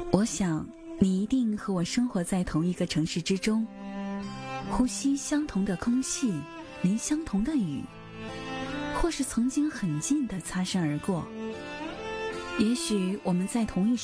我想你一定和我生活在同一个城市之中，呼吸相同的空气，淋相同的雨，或是曾经很近的擦身而过。也许我们在同一